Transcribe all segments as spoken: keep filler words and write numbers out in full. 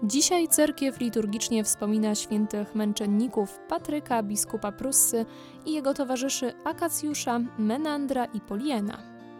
Dzisiaj cerkiew liturgicznie wspomina świętych męczenników Patryka, biskupa Prussy i jego towarzyszy Akacjusza, Menandra i Poliena.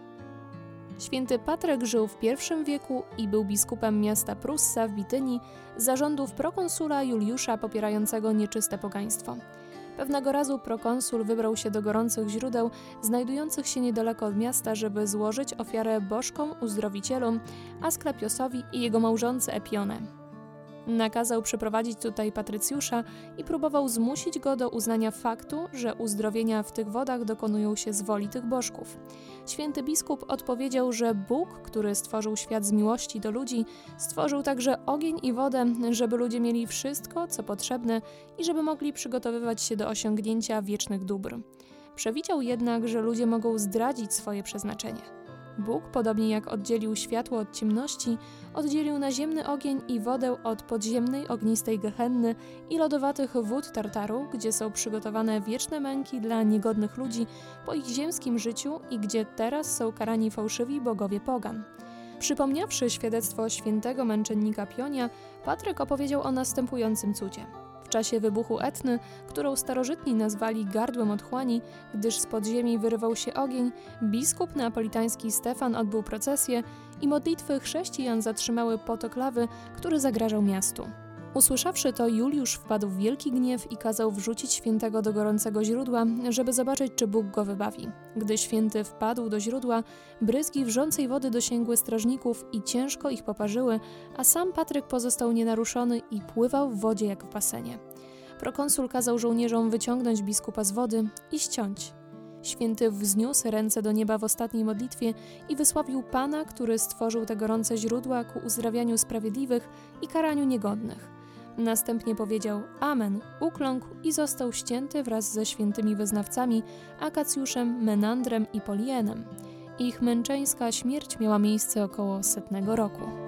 Święty Patryk żył w pierwszym wieku i był biskupem miasta Prussa w Bitynii z zarządów prokonsula Juliusza popierającego nieczyste pogaństwo. Pewnego razu prokonsul wybrał się do gorących źródeł znajdujących się niedaleko od miasta, żeby złożyć ofiarę bożkom uzdrowicielom Asklepiosowi i jego małżonce Epionę. Nakazał przyprowadzić tutaj Patrycjusza i próbował zmusić go do uznania faktu, że uzdrowienia w tych wodach dokonują się z woli tych bożków. Święty biskup odpowiedział, że Bóg, który stworzył świat z miłości do ludzi, stworzył także ogień i wodę, żeby ludzie mieli wszystko, co potrzebne i żeby mogli przygotowywać się do osiągnięcia wiecznych dóbr. Przewidział jednak, że ludzie mogą zdradzić swoje przeznaczenie. Bóg, podobnie jak oddzielił światło od ciemności, oddzielił naziemny ogień i wodę od podziemnej ognistej gehenny i lodowatych wód Tartaru, gdzie są przygotowane wieczne męki dla niegodnych ludzi po ich ziemskim życiu i gdzie teraz są karani fałszywi bogowie pogan. Przypomniawszy świadectwo świętego męczennika Pionia, Patryk opowiedział o następującym cudzie. W czasie wybuchu Etny, którą starożytni nazwali gardłem otchłani, gdyż z podziemi wyrywał się ogień, biskup neapolitański Stefan odbył procesję i modlitwy chrześcijan zatrzymały potok lawy, który zagrażał miastu. Usłyszawszy to, Juliusz wpadł w wielki gniew i kazał wrzucić świętego do gorącego źródła, żeby zobaczyć, czy Bóg go wybawi. Gdy święty wpadł do źródła, bryzgi wrzącej wody dosięgły strażników i ciężko ich poparzyły, a sam Patryk pozostał nienaruszony i pływał w wodzie jak w basenie. Prokonsul kazał żołnierzom wyciągnąć biskupa z wody i ściąć. Święty wzniósł ręce do nieba w ostatniej modlitwie i wysławił Pana, który stworzył te gorące źródła ku uzdrawianiu sprawiedliwych i karaniu niegodnych. Następnie powiedział Amen, ukląkł i został ścięty wraz ze świętymi wyznawcami Akacjuszem, Menandrem i Polienem. Ich męczeńska śmierć miała miejsce około setnego roku.